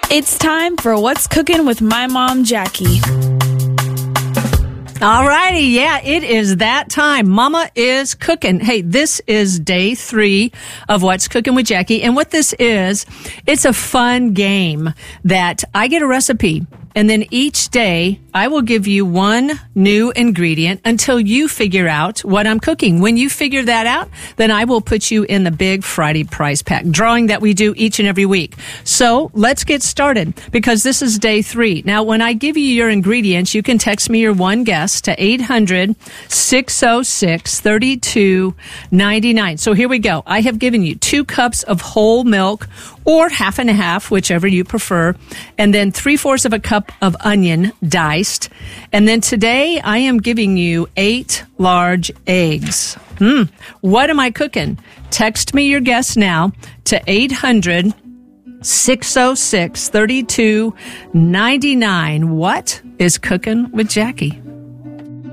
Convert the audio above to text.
It's time for What's Cooking with my mom, Jackie. All righty. Yeah, it is that time. Mama is cooking. Hey, this is day 3 of What's Cooking with Jackie. And what this is, it's a fun game that I get a recipe. And then each day, I will give you one new ingredient until you figure out what I'm cooking. When you figure that out, then I will put you in the big Friday prize pack drawing that we do each and every week. So let's get started because this is day 3. Now, when I give you your ingredients, you can text me your one guess to 800-606-3299. So here we go. I have given you 2 cups of whole milk or half and a half, whichever you prefer, and then 3/4 of a cup of onion diced. And then today I am giving you 8 large eggs. What am I cooking? Text me your guess now to 800-606-3299. What is cooking with Jackie?